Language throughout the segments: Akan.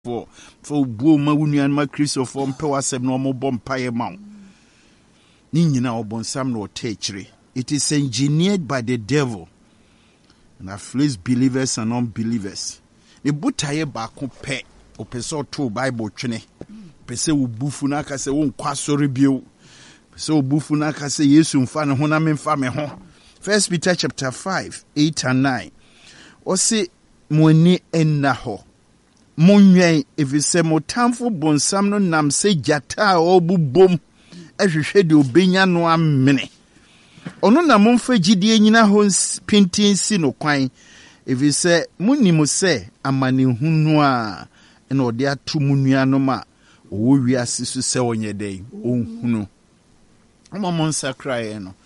for Boma Union, my Christopher, Pewasem, no more bompire mount. Nina or bonsam no teachery. It is engineered by the devil and afflicts believers and unbelievers. The butaye bako pe, o peso to Bible trene. Pese ubufuna kase won kwasori bio. Pese ubufuna kase Yesu mfana hona memfa me ho. 1 Peter chapter 5, 8 and 9. Ose mweni enna ho. Munyen efise motamfo bonsam no nam se jata obubom. Ehwehwe de obenya no amene. Ono na momfa gidie nyina ho pintin si no kwan. Efise munnim se amanehunu a ena ode atu munua ma owo wiase so se onye den onhunu. Omamon sakrae no.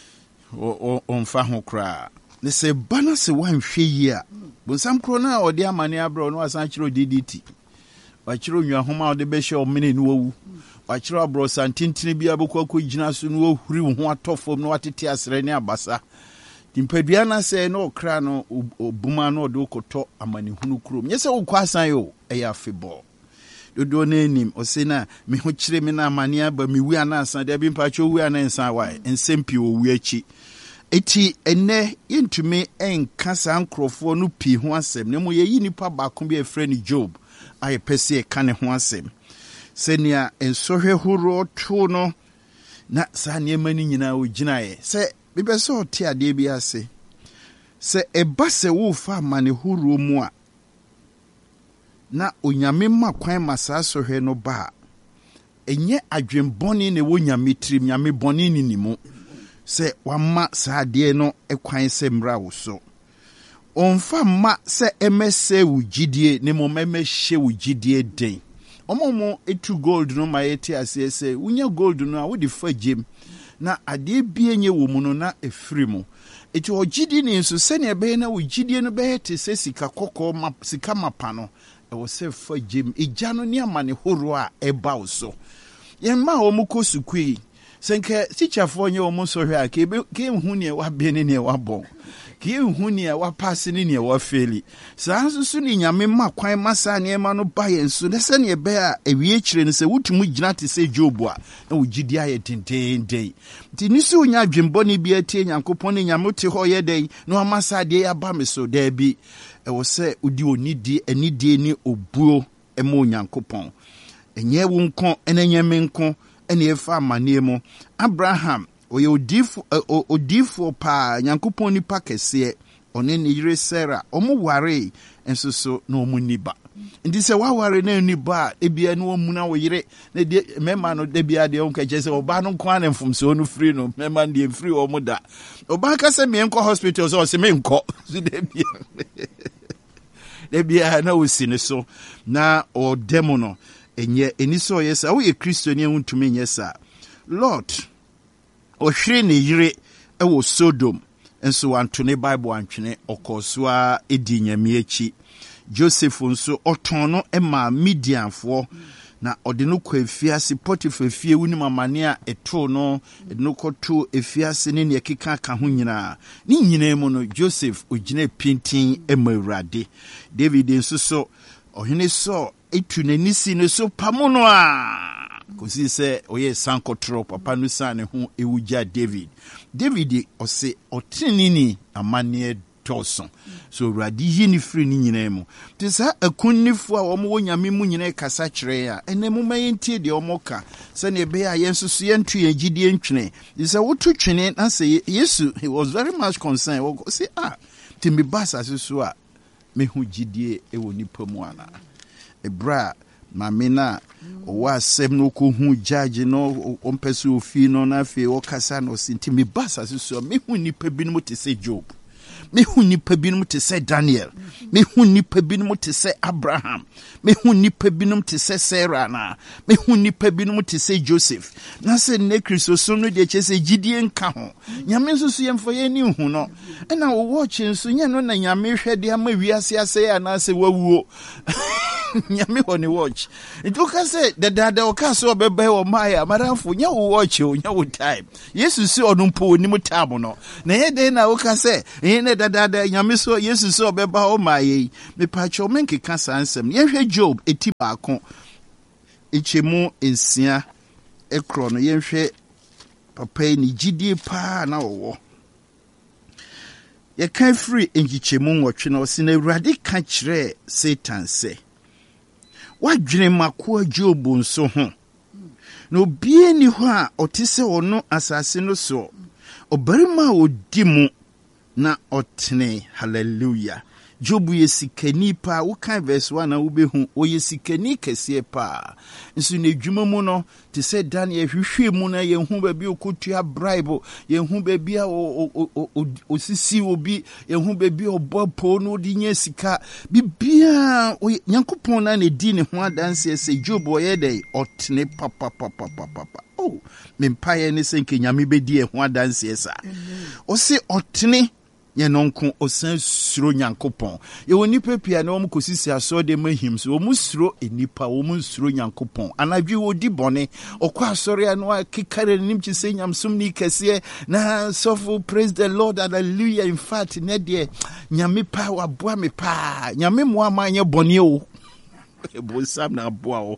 Onfa ho kra. Ne se bana se wanhwe yi a. Bonsam kro na ode amane abro no asan kiro DDT. Wa kiro nwa homa ode be hye o mene no wu. Wachiro abro santintini bia bokwa ko gina so no ohuri wo ho atofom no watete asere ne abasa timpadua na se no okra no obuma no de okoto amanehunu krom nyese wo kwasan yo eya febol dodo na enim osena me ho kire me na amane aba me wi anansan de bi mpacho wi anansan wa ensempi wo wi achi eti ene yentumi enka san krofo no pi ho asem ne mo ye yi nipa ba ko bi efre ni Job aye pese e ka ne ho asem senia ensohwe horo to no na sa niema ni nyina o ginae se bebe so te ade bi ase se eba se wo fa mane horo mu a na onyame makwan masa sohwe no ba enye adwemboni ne wo nyame trim nyame boni ni nimu se wama sa ade no ekwan se mra wo so onfa ma se emese wo gidie ne mo memehye wo gidie den omomo etu gold no ma yeti asese unya gold no a wo di fagem na ade bienye wo mu no na efiri mu eti ogidi ni nso se ne be na wo gidie no be te se sika kokko ma sika mapa no e wo se fagem eja no ne amane horo a eba wo so yen ma wo mu kosukui senke sichafo nye wo mu so hwe a ke hu ne wa be ne wa bon ki hu ne wa pass ne wa feli sa nso ni nyame makwan masa ne ma no ba yen so ne se ne be a ewie kire ne se wutumu gina te se Job a na wo gidi aye tentenden ti ni se onya dwembo ne bi atie Nyankopon ne nyame te ho ye den no amasa de ya ba me so da bi e wo se odi onidi anidie ni obuo e mo Nyankopon enye wo nko enenye me nko ene efa amane mu Abraham oye odifo pa Nyankopon ni pa kese one ne yire Sarah omo ware enso so na omo niba ndi se wa ware na niba ebia na omu na wo yire na de mema no de bia de onka je se oba no kwa na mfumso no free no mema de free omo da oba ka se me enko hospital so se me enko so de bia na osine so na o demo no enye eniso yesa wo ye Kristo ne huntumi nyesa Lord ohwere ne yire ewo Sodom enso antone Bible antwene okosua edi nyame achi Joseph nso otono ema Midianfo na ode no kwa efiase Potiphar fie wuni mamane a eto no ede no koto efiase ne ne keka ka ho nyina ni nyina mu no Joseph ogina pintin ema Awurade David nso so ohene so etu nanisi ne so pamono a kosi se oye sankotro papa no sa ne ho ewuja David ose otinini amane toson so Awurade yi ni firi ni nyina mu te sa akunnifo a omo wonyame mu nyina kasa kire a ene mu mayentie de omo ka se ne be a yensusu yentu yegidie ntwene te sa wotu twene na se Yesu he was very much concerned wo say timbi basa so a me hu gidie e woni pamu ana ebra mamina owa asem no ko hu judge no ompese ofi no na fe o kasa no sintimi basa so me hu nipa binom te se Job me hu nipa binom te se Daniel me hu nipa binom te se Abraham me hu nipa binom te se Sarah na me hu nipa binom te se Joseph na se ne Kristo so no de chese gidie nka ho nyame nso so yemfo ye ni hu no na wo watch nso nya no na nyame hwede ama wiase ase ya na se wawuo nyame ho ne watch. It you can say the dada oka so bebe o maya maramfo nya wo watch o nya wo time. Yesu si onumpo ni mu time no. Na ye den na oka say ne dada nyame so Yesu so beba o maye. Me pa cho menke ka sansem. Ye hwe Job eti baako. Echemu ensia ekro no ye hwe papa ni gidie pa na wo. Ye kan free enjichemu nwotwe na osi na Awurade ka kire Satan se wadwene makoa Job nso ho na obie ni ho a otise ono asase no so obarima odi mu na otene. Hallelujah. Job yesikani pa ukan verse 1 na ubehu o yesikani kese pa nso na adwuma mu no te se Daniel hwehwe mu na ye hu ba bi okotua bribe ye hu ba bi a osisi obi ye hu ba bi obopo no di nya sika bibia Nyankopon na di ne ho adanse se Job oye dey otene papa oh mempaye ne se nke nyame bedi e ho adanse sa o se otene ye nonko osan suro Nyankopon ye woni pepia na omu kosisi aso de mahim so omu suro enipa omu suro Nyankopon anadwi odi bone okwa asore anu akikare nim chi se nyamsum ni kese na sofu praise the Lord, hallelujah. In fact ne de nyame pa waboa me pa nyame mo amanye bone o ebo sam na aboa o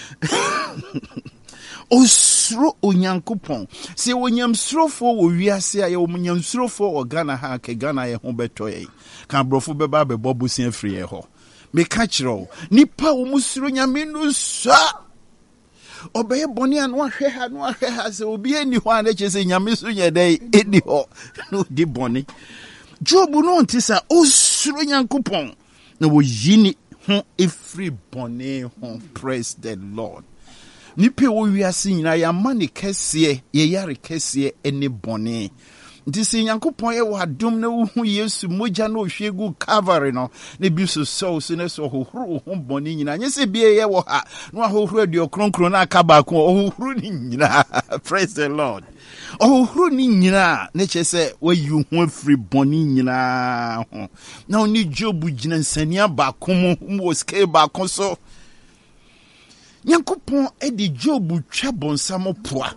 osuro Onyankopon se onyamsurofo wo wiase a ye onyamsurofo o Ghana ha ke Ghana ye ho beto ye kan brofo beba bebo busia free ye ho me ka kiro nipa wo musuro nyame no sa obeye boni anu ahwe ha se obi ani ho ana che se nyame so nye dai edi ho no di boni Job no ntisa osuro Nyankopon na wo yini ho every boni ho. Praise the Lord. Nipe wo wiase nyina ya mane kese ye yare kese ene bone nti se Nyankopon ye wadom na wo hu Yesu moja na ohwegu Calvary no ne bi so so ne so hohoro ho bone nyina nye se bie ye wo ha no hohoro adi okronkron na aka ba ko hohoro ni nyina. Praise the Lord. Hohoro ni nyina ne che se wayi hu afri bone nyina ho na oni Job gina nsania ba ko mo scale ba ko so Nyankopon edi Job twa bonsam poa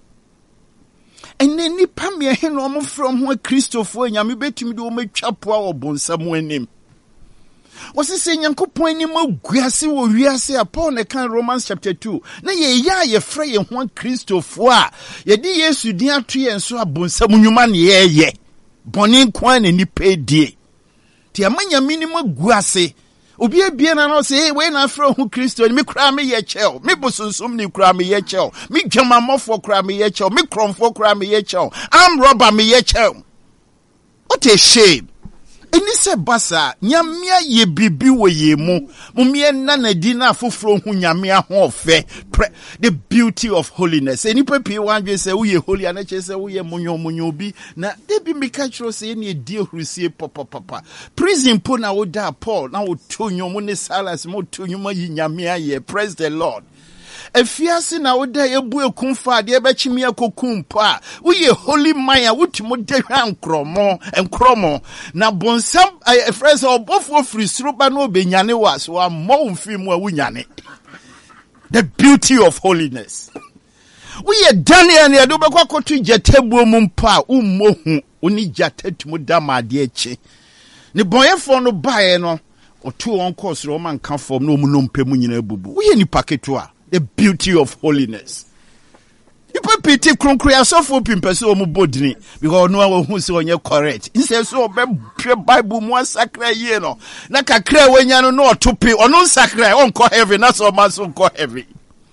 ene nipa me he no mo from ho Christopher nyame betumi de o matwa poa wo bonsam anim wose se Nyankopon ani maguase wo wiase a Paul ne kan Romans chapter 2 na ye frɛ ye ho Christopher a ye di Yesu din ato ye nso abonsam nwuma ne ye bɔne kwan na nipa die ti amanya mini maguase obi ebie na no say we na afro hu Kristo ni me kura me ye chel me bosonsum ni kura me ye chel me dwamamofo kura me ye chel me kromfo kura me ye chel am robber me ye chel. What a shame. Eni se basa nyamia ye bibi wo ye mu mumie na na di na afoforo hu nyamia ho ofe the beauty of holiness. Eni pepi wanwe se wo ye holy ana che se wo ye munyo bi na de bi meka chiro se eni edi ohrusie papa prison po na wo da Paul na wo tonyo mu ne Silas mo tonyo ma yi nyamia ye. Praise the Lord. Efiase na wo da ebu ekumfa de ebechimi akokumpa wo ye holy man wutimo de hwa nkromo na bonsam efrese obofo free sroba na obenyane was wa mo mfimu a wunyane. The beauty of holiness. We ye Daniel ne do bekwa kotu jatebuo mu mpa ummohu oni jatetumu dama de echi ne boyefo no bae no otu won course ro man kan form no mu no mpemu nyina bubu we ye ni paketo a. The beauty of holiness. You put pity kronkria so for pimpese o mu bodini because no who say onye correct. Instead so be Bible mu sakra ye no. Na kakra wenya no no topi ono sakra on ko heaven na so man so ko heaven.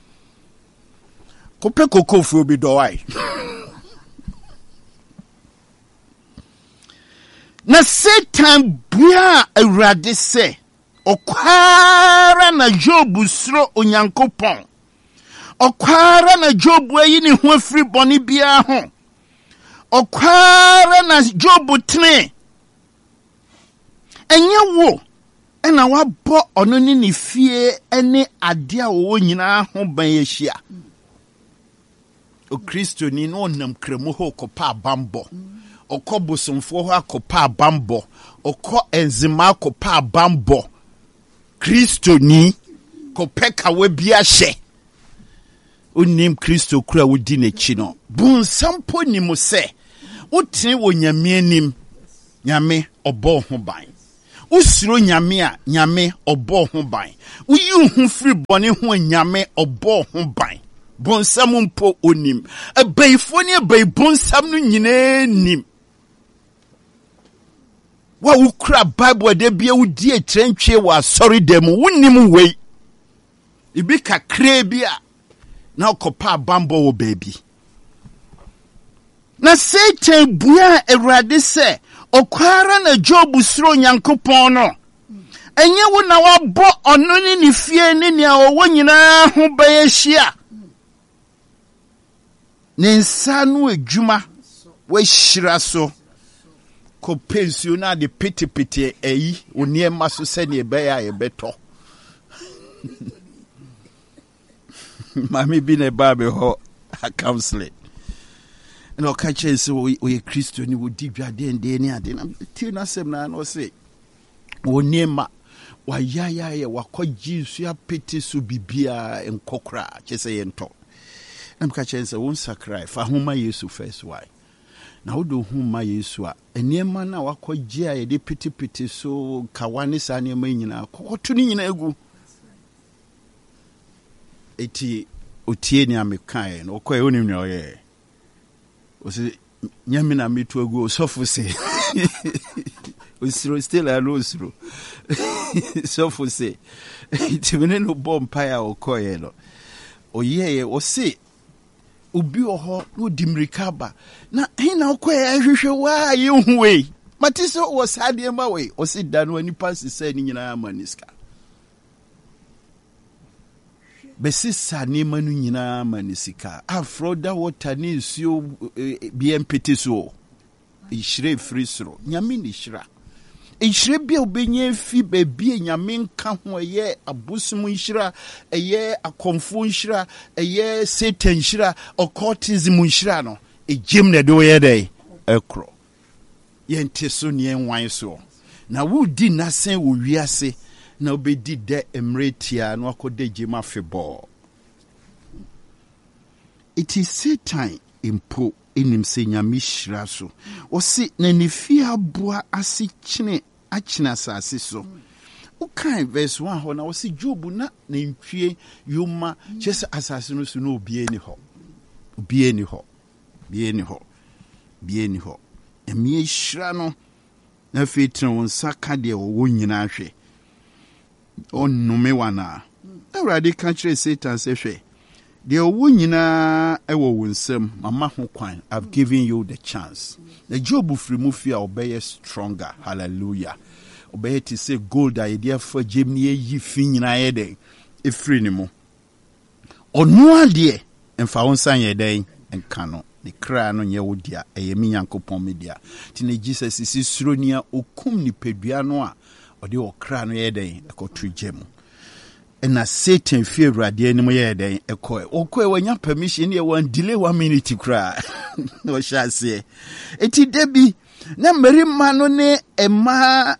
Kope koko fu bi do wai. Na Satan bua Awurade se okwara na Job suro Onyankopon okwara na Job ayi ne ho afiri bone bia ho okwara na Job tene enye wo ena wabɔ ono ne ne fie ene ade a wo nyina ho ban yehia o Kristo ni no nam kremo ho kopa bambo okobosomfo ho akopa bambo okɔ enzima akopa bambo Kristo ni kopeka we bia hye onim Kristo kura wodi n'echi no bunsampo ni mo se wotene wo nyame anim nyame obo ho ban usiro nyame a nyame obo ho ban uyi hu firi bone ho nyame obo ho ban bonsam mpo onim abaifo ne abai bonsam no nyina nim wa ukra Bible de bia wudi etrentwe wa sorry dem wonim wei ibi kakra bia na okopa bambo wo baby na Satan bua Awurade se okwara na Job suro Nyankopɔn no enye wo na wabɔ ɔno ne ne fie ne nea ɔwɔ nyinaa ho bayɛhyia ne nsa no adwuma wahyira so kopensio na de petepete ayi oniema so sɛ ne bɛyɛ a yɛbɛtɔ mami bi ne ba be ho a counseling no ka chese o ye Kristo ni wodi dwade ende ni ade na ti na sem na no se oniema wa ya wakɔgye nsu apete so bibia enkokra chese ye nto na mka chese won sakrai fa homa Yesu first why na wodo homa Yesu a eniema na wakɔgye a ye de pete so kawane sa ne ma nyina kokoto ni nyina egu eti otie ni amekae no okoye onim ne oye o se nyame na metu agu osofo se osiro still a osiro sofo se tibene no bompa ya okoye no oyeye o se obi oho no dimrika ba na hina okoye ahwehwe wa yehuwe matiso wo sade ma we o se da no anipa sese ni nyina amaniska besisa ni manu nyina manisika afroda water ni nsuo biempete so ihire frisro nyame ni hira ihire bia obenye fi bebie nyame nka ho ye abusum hira eye akomfo hira eye Satan hira occultism hira no ejim na de wo ye dai ekro yente so ne enwan so na wudi nasen wo wiase na obedi de emretia no akode jema febo it is Satan impo enim se nyame hira so o se na nifi aboa ase kyene akyena asase so ukai verse 1 ho na o se Job na ntwie yoma chese asase no so na obie ni ho emie hira no na fetren won saka de wo nyina hwe onnume wana Awurade ka kire Satan se hwe de owo nyina ewo wonsam mama ho kwan I've given you the chance the Job free mu fi a obeye stronger hallelujah obeye ti say gold a ye for gemni yi fi nyina ye den e free ni mu onu ade emfa wonsan ye den enka no ne kra no nye wodia eye mi Nyankopɔn media ti ne Jesus si suronia okum ni pedua no a ode okra no ye den ekotu gemu na Satan fear Awurade anim ye den ekoe wanya permission ye wan delay 1 minute kra no shase eti debi na mmarima no ne ema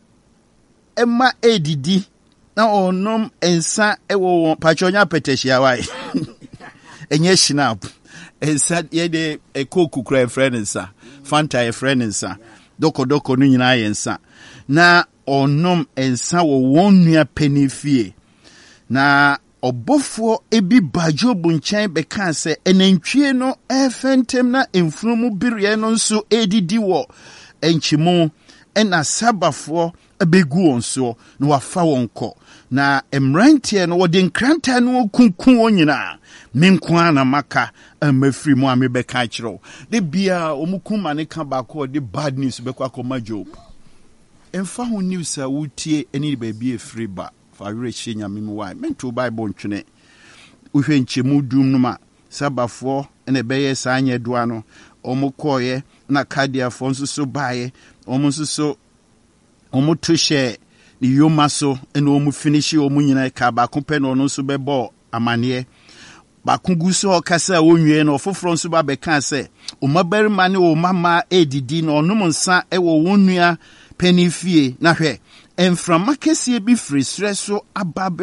edidi na onom ensa ewo won pachonya peteshia wai enye shinap ensa ye de ekoku kra friend ensa fanta ye friend ensa doko no nyina ye ensa na onom ensa wo won nua penifie na obofo ebi bajobu nkyɛn bɛka sɛ enantwie no efentem na emfunumu biriye no nso edidi wɔ enkyimo ɛna sabafo abegu onso na wafa wonko na emrantie no wɔde nkranta no okunkun onyina menkwa na maka amafiri mu amebɛka kyerɛw de bia omukuma ne ka ba ko de bad news bɛkwa akoma Job emfa ho news a wutie eni baabi efiri ba fa wreche nyame mu wai mento Bible ntwene uhwe nkyemu dum no ma sabafo ene beye sa anye doa no omukoye na kadiafo nso so baye omunso so omutushe ni yoma so ene omu finish omu nyina ka ba kompe no no so bebo amane ba kungu so okasa wonwie no foforo nso ba beka se omabarima ne o mama edidi no onum nsa ewo wonua penifie na hwe enframa kese bi frisre so ababe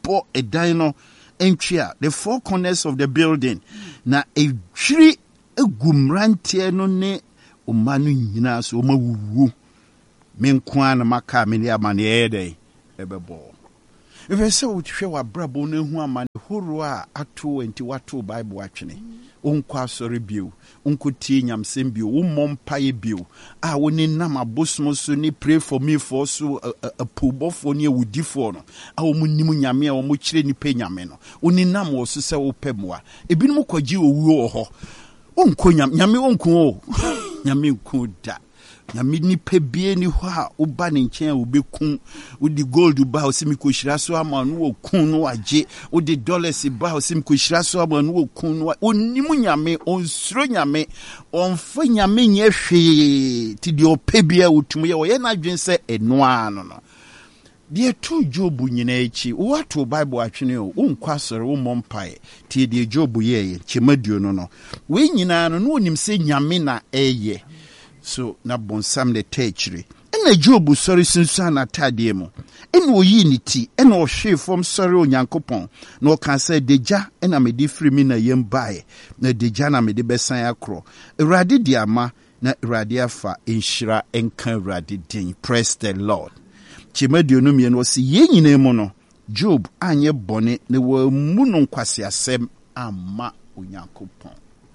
bo a dino entry, the four corners of the building. Na a tree a gumrantie no ne umanu nyina so mawuwu. Men kwana maka mini amane ede ebebo. If I say what you wa brabo ne hu amane horua ato enti wato Bible atwene. Unkwa sorry bio, unkuti nyamsem bio, umompaye bio. Woni nam abosmo so ni pray for me for so a pubo for ni wudi for no. Munnimu nyame a wo kire ni pe nyame no. Woni nam wo so se wo pemwa. Ebinom kwaji owu ho. Unko nyame unko o. Nyame unko da. Nyame ni pe bie ni ho a uba ne nchen a obekun udi gold ba o simi ko hira so ama no wo kun no waje udi dollars ba o simi ko hira so ama no wo kun no onimu nyame onsuro nyame onfa nyame nye hwe ti de ope bia otum ye wo ye na dwen se enoa no no de tu Job nyina echi what Bible atwene o unkwasore wo mompae ti de Job ye chemaduo no no we nyina no no onim se nyame na eye. So na bonsam de techri ena Job sorry sunsa na tade mu ena oyi ni ti ena o hwe fom sorry onyankopon na o kan say deja ena me di free mi na yem bae na deja na me de besan akro Awurade di ama na Awurade afa enhira enka Awurade din. Praise the Lord. Chimadio no mie no si ye nyina mu no Job anye bone ne wa mu no nkwase asem ama onyankopon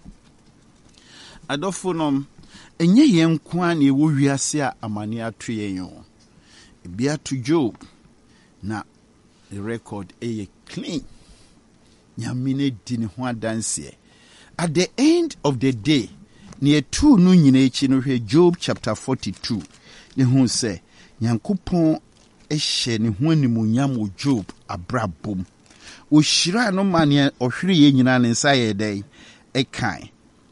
adofonom enye yen kwa na ewo wiase a amane ato yen yo bia to Job na the record e clean nyamine di ne ho adanse at the end of the day ne etu no nyina echi no hwe Job chapter 42 ne hu se nyankopon ehye ne ho animunyam o Job abrabom o hira no mane ohwere ye nyina ne nsa ye dai e kan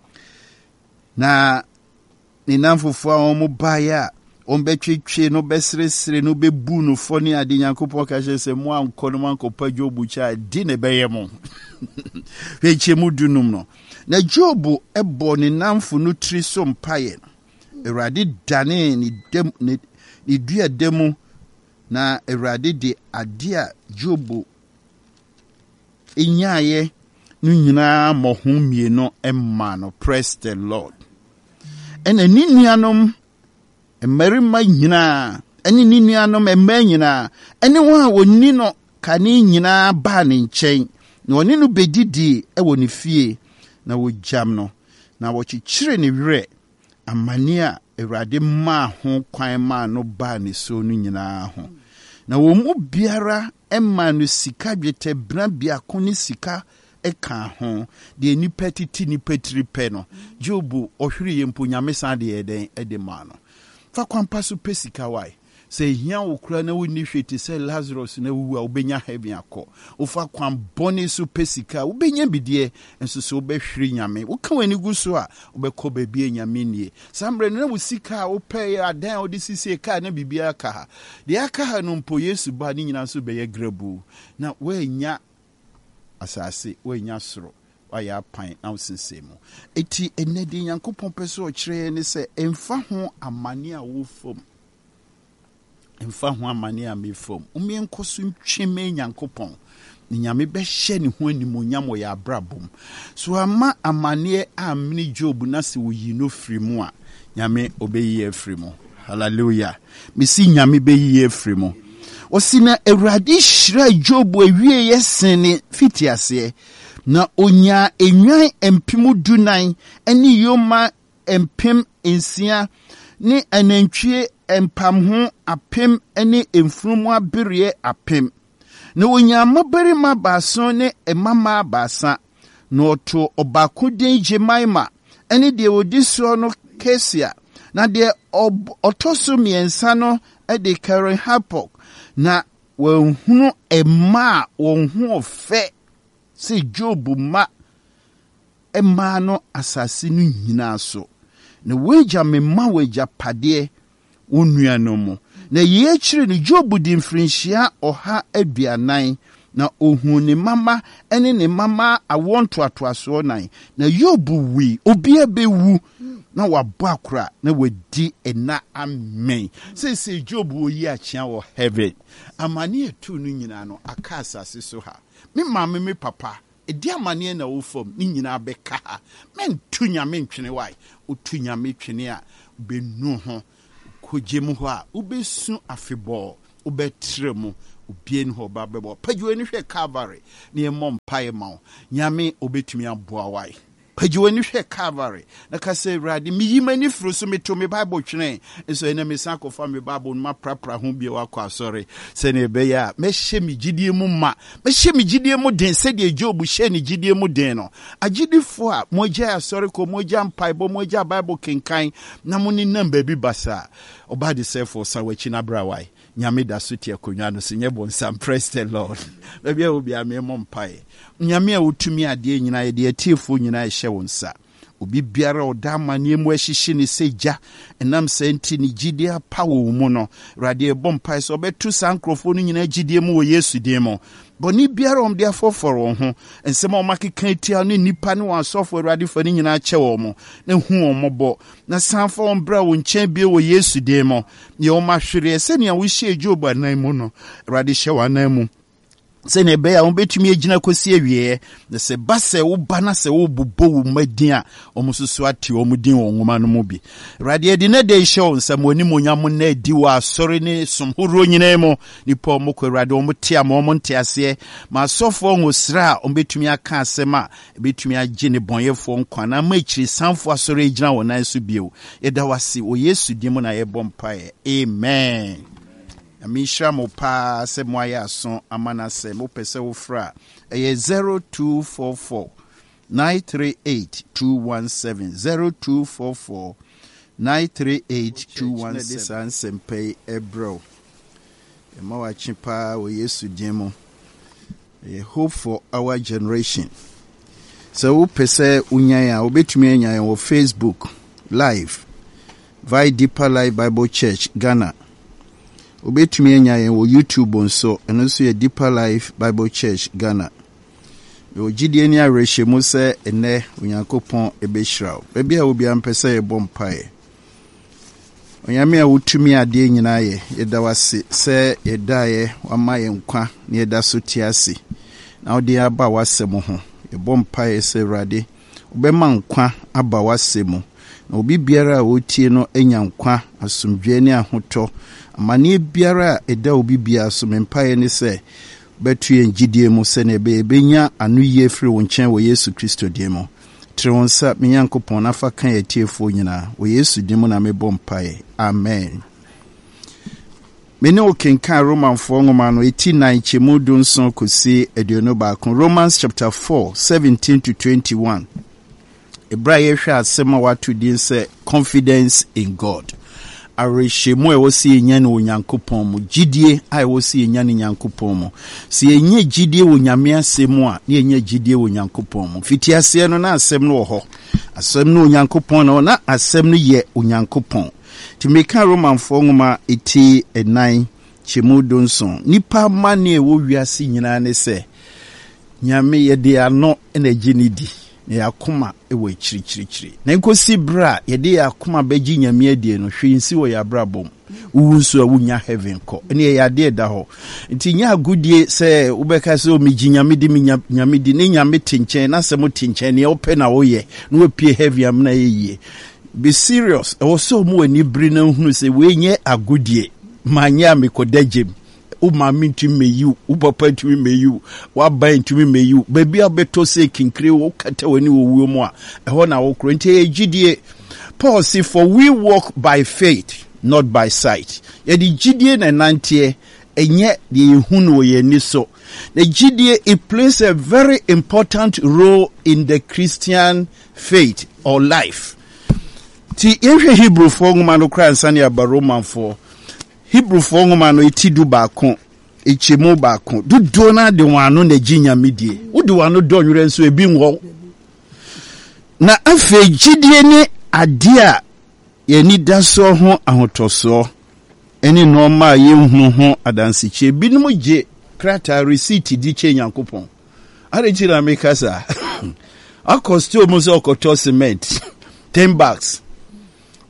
na ni namfofo a omo baya ombetwetwe no besresre no bebu no foni ade nyankopon ka hye mo anko no mankopa Job cha di ne beyemo weche mudunum no na Job ebo ni namfo no tri so mpaye Awurade dane ni dem ni dua demu na Awurade de ade a Job enyaye no nyina mohumie no emma no. Praise the Lord. Ene ni nuanom emerima nyina ene ni nuanom emma nyina ene wa woni no kane nyina ba ne nchen na oni no bedidi e woni fie na wo jam no na wo chichire ne were amane a Awurade ma ho kwan ma no ba ne so no nyina ho na wo mu biara emma no sika dwete bra bia ko ne sika eka ho de nipa titi nipa tripe no Job ohwiri yempo nyame san de eden edema no fa kwampa so pesika wai se hia wokura na woni hwete se Lazarus na wu a obenya heaven akọ ofa kwam boni so pesika obenya bidie enso so obehwiri nyame woka wani gu so a obekọ babie nyame nie sambre na wusika opey adan odisisi ka na bibia ka ha de aka ha no mpo Yesu ba ni nyina so beye grabu na wenya asase wenya soro waya pan na usensemu eti enedi Nyankopon peso okire ne se emfa ho amane a wo fom emfa ho amane a me fom umien koso ntweme Nyankopon ni nyame be hye ne ho animonyam wo ya brabom so ama amane a mini Job na se wo yi no frimu a nyame obeyi afrimu. Hallelujah. Misi nyame beyi afrimu. Osina Awurade hira Job awie yesene fitiase na onya enwan empem dunan eni yoma empem ensia ni anantwie empam ho apem eni emfurumu abere apem na onya mabarima baso ne emama basa na oto obakuden Jemaima eni de odiso no Kesia na de otoso miensa no de Karen Hapok na wonhunu ema wonhu ofe se Job ma ema no asase no nyina so na weja mema weja pade onua mu na ye kire ni Job di mfrinhia oha aduanan na ohun ne mama ene ne mama awonto atoaso nan na Job wi obi abewu na wabɔ akora na wadi ɛna amen sɛ Job wo yi akyea wɔ heaven amane etu no nyina no aka asase so ha me maame me papa edi amane na wo fam ni nyina bɛka ha men tu nyame ntwene wai otu nyame twene a benu ho kogye mu ho a ubesu afebɔ ubetre mu obie no ba bɛbɔ pagyo ni hwɛ Calvary ne emom pae ma nyame obetumi aboa wai pagyo ni hwɛ Calvary na ka sɛ Awurade mi yimani furu so meto me Bible twene so ena me san kofa me Bible no maprapra ho bie wakɔ asɔre sɛ ne be ya mɛhyɛ me gidie mu ma mɛhyɛ me gidie mu den sɛ de Job hyɛ ne gidie mu den no agidifo a mogya asɔre ko mogya mpai bo mogya Bible kenkan na mo ni namba bi basa oba de sɛ for sa wachi na brawai nyame da so tie konwa no so nyebo nsam praise the Lord na bia obi a me mom pai nyame a wotumi ade nyina ye de atiefo nyina ehye wo nsa obi biara oda amane mu ahyehye ne seja enam senti ne gidie pa wo mu no rade bom pai so betu sankrofo no nyina gidie mu wo Yesu din mo boni biara de afoforo ho ensem o makeka tia no nipa ne wasofo rade fa ne nyina ache wo mo na hu o mobo na sanfo on bra wo nchen bie wo Yesu din mo ye o mahwere se ne wo hye Job anan mu no rade hye wanan mu se ne be ya won betumi agina kosi awie na se ba se wo ba na se wo bobo wo madin a omususu ate wo mudin wo nwoma no mu bi rade de ne de show nsam oni monyam na adi wa asori ne somhoro nyina mu nipa mo ko rade wo mte am wo mte ase ma sofo ngosra o betumi aka asema betumi agye ne bonyefo nkwa na ma akiri sanfo asori agina wo nan so bio yeda wase wo Yesu di mu na ye bompae amen. Amisha mopa se moya son amana se mo pese wo fra 0244 938 217 0244 938 217 sempe ebro ema wa chipa wo Yesu dimo hope for our generation so wo pese unyaya obetumi anya wo Facebook live via Deeper Life Bible Church Ghana obetumi anya yen wo YouTube nso eno so ye Deeper Life Bible Church Ghana yo gidie ni arehye mu se ene onyankopon ebehirawo bebia obi ampese ye bompae onyame a wotumi ade nyina ye yeda wase se yeda ye wama ye nkwa ne yeda so tiase na odi aba wasem ho ye bompae se Awurade obema nkwa aba wasem na obi biara a wotie no enya nkwa asomdwe ne ahoto amane biara eda obi bia so mempae ne se betu ye ngidie mu se ne benya anu ye firi wo nchen wo Yesu Kristo die mu tronsa menyankopon na fa kan yetiefo nyina wo Yesu die mu na me bompae amen. Mene okenkan Romanfo ngoma no 89 chemu dunson kosi aduonu ba kon Romans chapter 4 17 to 21 Ebraya hwa asema watu din se confidence in God. Arishemu ewosi enya ne onyankopon mu gidie a ewosi enya ne nyankopon mu si enye gidie onyame asemu a ne enye gidie onyankopon mu fitiase no na asem no ho asem no onyankopon no na asem no ye onyankopon timeka Romanfo ngoma 89 chemu donson nipa mane wo wiase nyina ne se nyame ye de ano na ginidi yakoma ewe chirichirichiri na nkosi bra yede yakoma beji nyame adie no hwensi wo ya bra bom uwunso a wunya heaven ko ene ya de da ho nti nya agudie se ubeka se o miji nyame di nyame di ne nyame tinchen na se mo tinchen ne ope na wo ye no opie heaven am na ye be serious e wo so mo ani bri na hunu se we nye agudie manya mekodajem uma mintumi meyu upapa ntumi meyu waba ntumi meyu baby abeto se kinkire wo kata wani wo wuo mu a eho na wo kro nti egidie Paul say for we walk by faith not by sight yedi gidie na nantie enye de ehunu ye ni so the gidie it plays a very important role in the Christian faith or life ti ehwe Hebrew for ngoma no kra nsane aba Roman for Hebrew for ngoma no etidu baako echemu baako dudo na de wano na ginya medie wodi wano do nwere nso ebi nwo na afa gidie ni ade a ye ni daso ho ahotoso eni no ma ye hunu ho adansiche binum je krata receipt di che Nyankopon arejira mekasa akosto mo so okoto cement 10 bags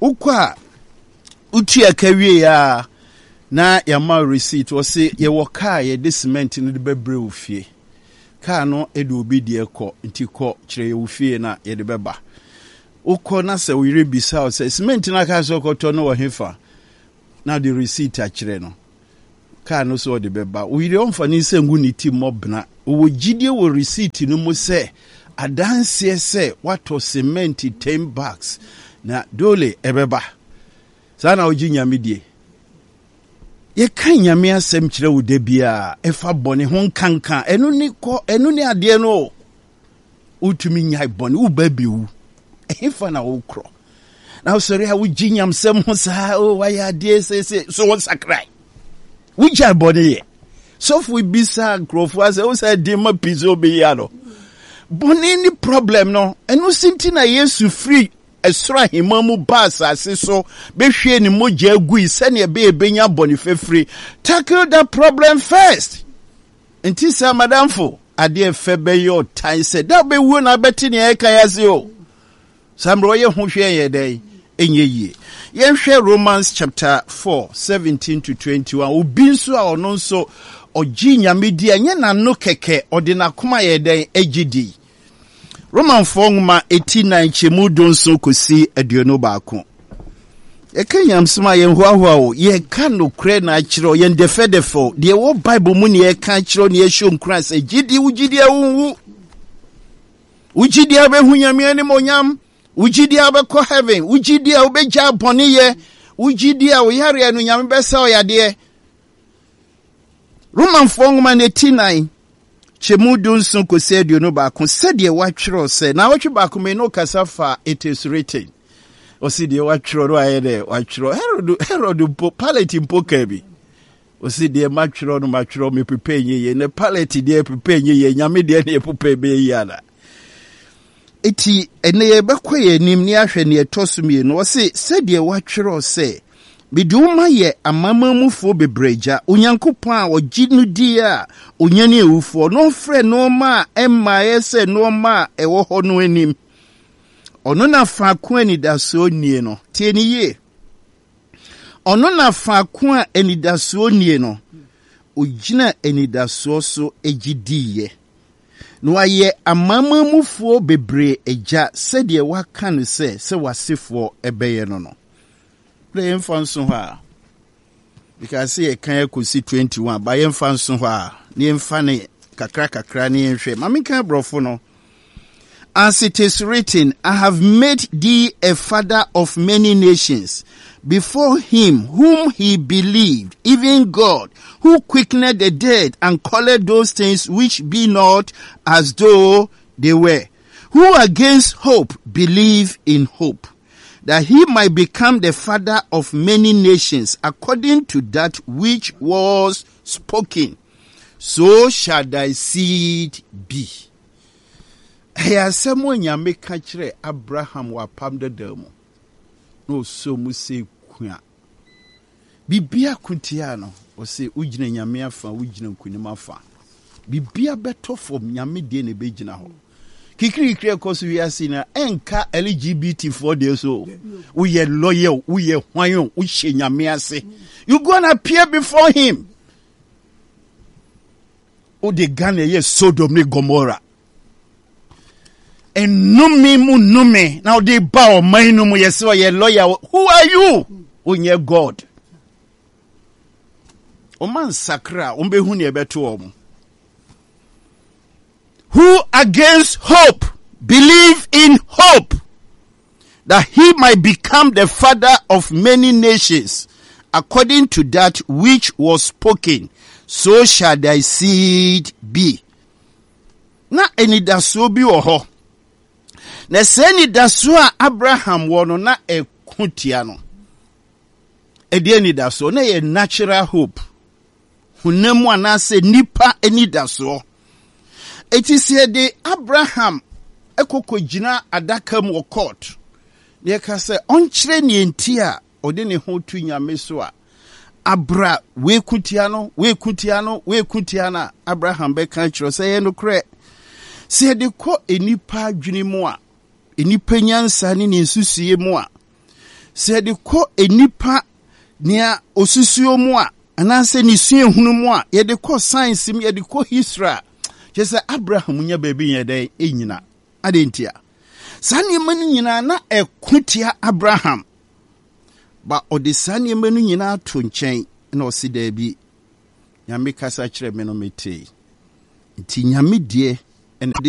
ukwa utia kawie ya na yama receipt wose ye wo car ye de cement no de bebre wo fie car no e de obi de ekọ nti kọ kire ye wo fie na ye de beba ukọ na se wo yire bisa o se cement na ka so kọtọ no wo hefa na the receipt a kire no car no so de beba wo yire onfa ni se ngu ni ti mobna wo gidie wo receipt no mu se adanse se wato cement 10 bags na dole ebeba sana oji nyamedie ye kan nyame asem kire wo de bia efa bone ho kankan enu ni ade no utumi nyai bone wo babiwu efa na wo kro na sorry ha wo ji nyam sem ho sa o why ade se so won sakrai wo jai bone ye so fu bisa grofo ase wo say de ma pizo be ya no bone ni problem no enu sinti na Yesu free esra himamu bas ase so behwe ni moja agui sene be benya bone fefri tackle that problem first enti sa madamfo ade febe yo tan se da be wu na beti ne eka yase o samro ye ho hwe ye dai enye yie ye hwe Romans chapter 4:17 to 21 obi nso a ono nso ogi nyamedi anye na no keke ode na koma ye dai agidi Roman Fongma 89 chemu donso kosi aduonu baako. E kanyam sma ye hwaahwa o ye ka no kre na akiro ye ndefedefo de wo Bible mu ne ye ka akiro ne ye show Christ agidi ugidi awunwu ugidi abehu nyame ani monyam ugidi abekọ heaven ugidi a obeja bone ye ugidi a oyare anu nyame besa oyade Roman Fongma 89 chemu donso kosi aduonu baako sede watwero se na watwe baako me no kasafa it is written osi de watwero ro ayede watwero Herod po palette mpoka bi osi de matwero no matwero me prepare ye ne palette de prepare ye nyame de ne prepare be yala eti ene ye bekoye nim ni ahwe ne etosumie no osi sede watwero se biduma ye amamamufo bebreja onyankopon a oginu di a onyane ewufo no frɛ no ma emma ese no ma ewo ho no anim ono na fa ko anidaso nie no tie ni ye ono na fa ko anidaso nie no ogina anidaso so egidiye no aye amamamufo bebre eja sede waka no se wasefo ebeye no no play fanso ha because say kan ekosi 21 ba yen fanso ha ni mfa ne kakra ni nhwe mami kan brofo no as it is written I have made thee a father of many nations before him whom he believed even God who quickened the dead and called those things which be not as though they were who against hope believe in hope that he might become the father of many nations according to that which was spoken. So shall thy seed be. Eya semo nyame ka kire Abraham wa pamde demo. No so mu se kwa. Bibia kuntia no o se ugina nyame afa ugina nkunima afa. Bibia beto fom nyame de ne begina ho. Kikiri kosu wiase na enka LGBT for the so we ye loyal we ye hwan we hye nyame ase you gonna appear before him o de Ghana ye Sodom ni Gomorrah enumi mu nume now they bow manu mu ye so ye loyal who are you onye God o man sakra o behu ne beto o who against hope believe in hope that he might become the father of many nations according to that which was spoken so shall thy seed be. Na enidaso bi oho na se enidaso a Abraham wono na ekutia no edi enidaso na ye natural hope hunemu anase nipa enidaso. It is here the Abraham ekoko jina adaka mu court. Ne ka se onkyere ne ntia ode ne ho tu nyame so a abra we kutia na Abraham be kan kyero se ye no kre se de ko enipa adwene mu a enipa nyansa ne nsusuye mu a sɛ de kɔ enipa nea osusuo mu a anaasɛ ne sua hunu mu a yɛde kɔ science mu yɛde kɔ history a kyɛ sɛ Abraham nya baabi yɛ dɛ ɛnyina adentia saa nneɛma no nyinaa na ɛko tia Abraham ba ɔde saa nneɛma no nyinaa to nkyɛn na ɔsi daabi Nyame kasa kyerɛ me no metee nti Nyame die ɛna